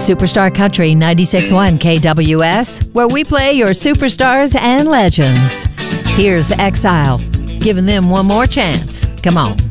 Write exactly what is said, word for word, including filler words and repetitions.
Superstar Country ninety-six point one K W S, where we play your superstars and legends. Here's Exile, giving them one more chance. Come on.